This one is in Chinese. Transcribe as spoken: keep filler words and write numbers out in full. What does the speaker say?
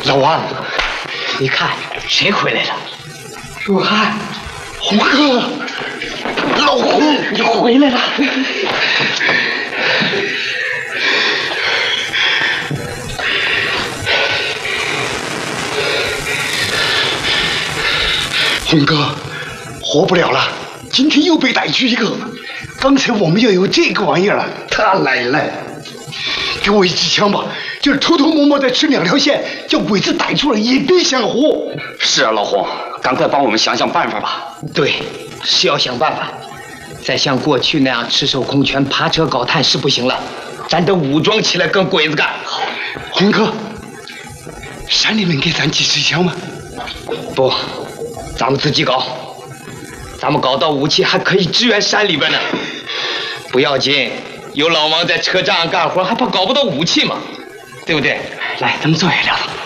老王， 你看谁回来了？ 若涵，红哥，老红， 你回来了。 红哥，活不了了，今天又被逮去一个。刚才我们要有这个玩意儿了，他来了，给我一支枪吧，就是偷偷摸摸再吃两条线，叫鬼子逮住了也别想活。 是啊，老洪，赶快帮我们想想办法吧。 对，是要想办法。再像过去那样赤手空拳爬车搞探是不行了，咱得武装起来跟鬼子干。好， 红哥，山里面给咱几支枪吗？ 不，咱们自己搞。咱们搞到武器还可以支援山里边呢。不要紧，有老王在车站上干活，还怕搞不到武器吗？对不对？ 来，咱们坐下聊聊。